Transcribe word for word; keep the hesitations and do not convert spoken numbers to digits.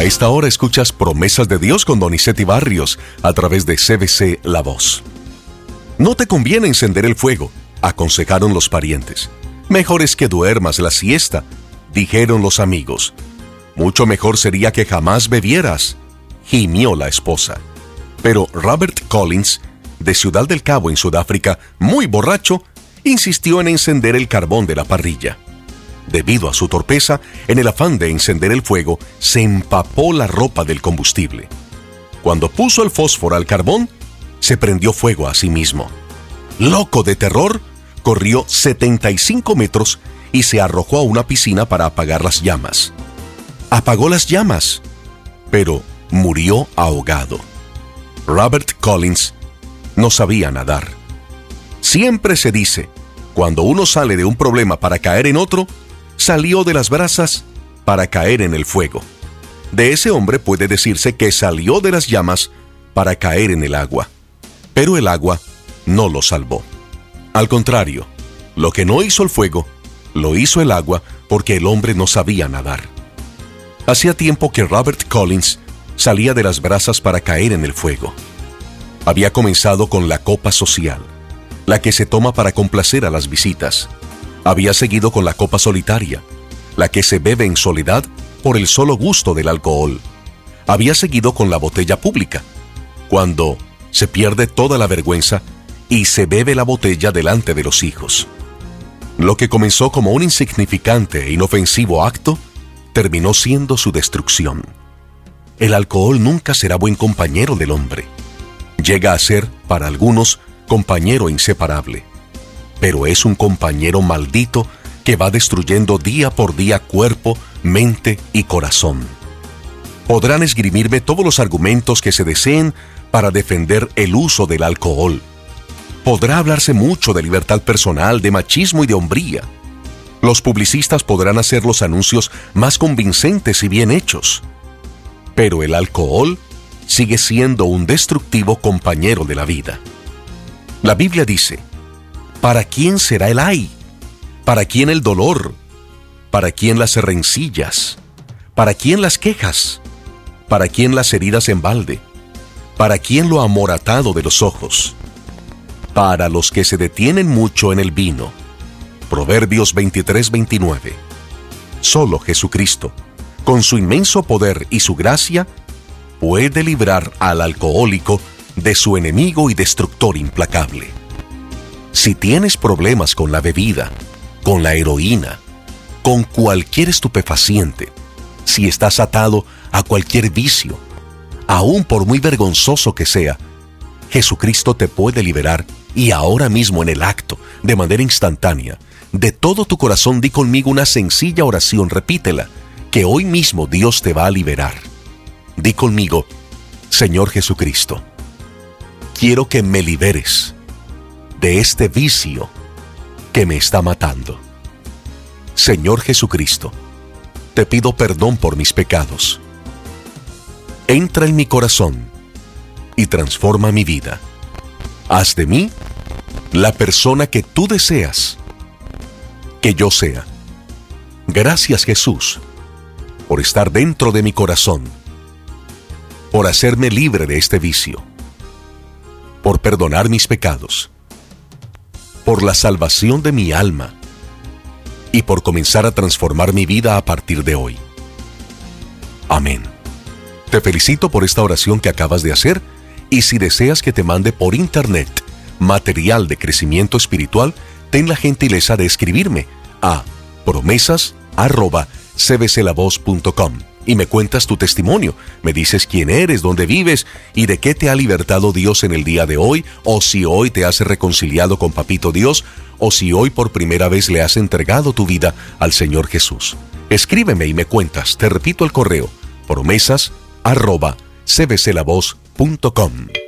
esta hora escuchas Promesas de Dios con Donizetti Barrios a través de C B C La Voz. No te conviene encender el fuego, aconsejaron los parientes. Mejor es que duermas la siesta, dijeron los amigos. Mucho mejor sería que jamás bebieras, gimió la esposa. Pero Robert Collins, de Ciudad del Cabo en Sudáfrica, muy borracho, insistió en encender el carbón de la parrilla. Debido a su torpeza, en el afán de encender el fuego, se empapó la ropa del combustible. Cuando puso el fósforo al carbón, se prendió fuego a sí mismo. Loco de terror, corrió setenta y cinco metros y se arrojó a una piscina para apagar las llamas. Apagó las llamas, pero murió ahogado. Robert Collins no sabía nadar. Siempre se dice, cuando uno sale de un problema para caer en otro, salió de las brasas para caer en el fuego. De ese hombre puede decirse que salió de las llamas para caer en el agua. Pero el agua no lo salvó. Al contrario, lo que no hizo el fuego, lo hizo el agua porque el hombre no sabía nadar. Hacía tiempo que Robert Collins salía de las brasas para caer en el fuego. Había comenzado con la copa social, la que se toma para complacer a las visitas. Había seguido con la copa solitaria, la que se bebe en soledad por el solo gusto del alcohol. Había seguido con la botella pública, cuando se pierde toda la vergüenza y se bebe la botella delante de los hijos. Lo que comenzó como un insignificante e inofensivo acto, terminó siendo su destrucción. El alcohol nunca será buen compañero del hombre. Llega a ser, para algunos, compañero inseparable. Pero es un compañero maldito que va destruyendo día por día cuerpo, mente y corazón. Podrán esgrimirme todos los argumentos que se deseen para defender el uso del alcohol. Podrá hablarse mucho de libertad personal, de machismo y de hombría. Los publicistas podrán hacer los anuncios más convincentes y bien hechos. Pero el alcohol sigue siendo un destructivo compañero de la vida. La Biblia dice, ¿para quién será el ay? ¿Para quién el dolor? ¿Para quién las rencillas? ¿Para quién las quejas? ¿Para quién las heridas en balde? ¿Para quién lo amoratado de los ojos? Para los que se detienen mucho en el vino. Proverbios veintitrés veintinueve. Solo Jesucristo, con su inmenso poder y su gracia, puede librar al alcohólico de su enemigo y destructor implacable. Si tienes problemas con la bebida, con la heroína, con cualquier estupefaciente, si estás atado a cualquier vicio, aun por muy vergonzoso que sea, Jesucristo te puede liberar y ahora mismo en el acto, de manera instantánea, de todo tu corazón di conmigo una sencilla oración, repítela, que hoy mismo Dios te va a liberar. Di conmigo, Señor Jesucristo, quiero que me liberes de este vicio que me está matando. Señor Jesucristo, te pido perdón por mis pecados. Entra en mi corazón y transforma mi vida. Haz de mí la persona que tú deseas que yo sea. Gracias, Jesús, por estar dentro de mi corazón, por hacerme libre de este vicio, por perdonar mis pecados, por la salvación de mi alma y por comenzar a transformar mi vida a partir de hoy. Amén. Te felicito por esta oración que acabas de hacer y si deseas que te mande por internet material de crecimiento espiritual, ten la gentileza de escribirme a promesas arroba c b c la voz punto com y me cuentas tu testimonio. Me dices quién eres, dónde vives y de qué te ha libertado Dios en el día de hoy, o si hoy te has reconciliado con Papito Dios, o si hoy por primera vez le has entregado tu vida al Señor Jesús. Escríbeme y me cuentas. Te repito el correo, promesas arroba c b c la voz punto com.